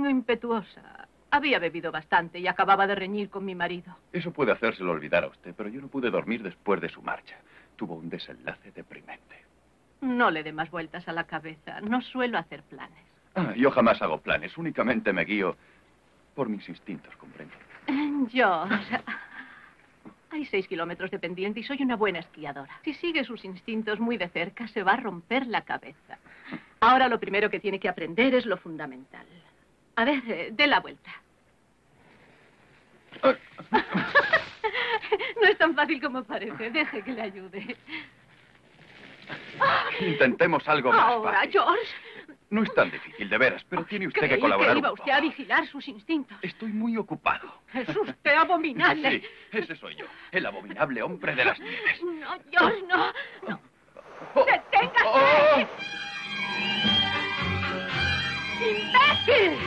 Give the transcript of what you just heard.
Impetuosa. Había bebido bastante y acababa de reñir con mi marido. Eso puede hacérselo olvidar a usted, pero yo no pude dormir después de su marcha. Tuvo un desenlace deprimente. No le dé más vueltas a la cabeza. No suelo hacer planes. Yo jamás hago planes. Únicamente me guío por mis instintos, comprende. George, hay 6 kilómetros de pendiente y soy una buena esquiadora. Si sigue sus instintos muy de cerca, se va a romper la cabeza. Ahora lo primero que tiene que aprender es lo fundamental. A ver, dé la vuelta. No es tan fácil como parece. Deje que le ayude. Intentemos algo más Ahora, fácil. George. No es tan difícil, de veras, pero tiene usted Creí que colaborar que iba un usted a poco. vigilar sus instintos. Estoy muy ocupado. Es usted abominable. Sí, ese soy yo, el abominable hombre de las nieves. No, George, no. No. Oh, ¡Deténgase! oh. ¡Imbécil!